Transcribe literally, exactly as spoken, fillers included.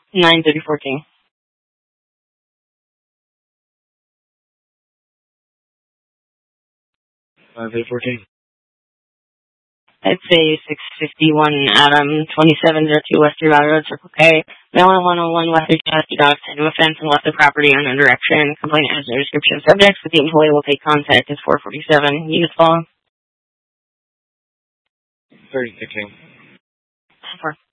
nine thirty fourteen. nine thirty fourteen. I'd say six fifty-one Adam, twenty-seven oh two Western Valley Road, Circle K. Maryland one oh one Western Chester Dogs into a fence and left the property under direction. Complaint has no description of subjects, but the employee will take contact at four forty-seven. You just follow? thirty sixteen. Four.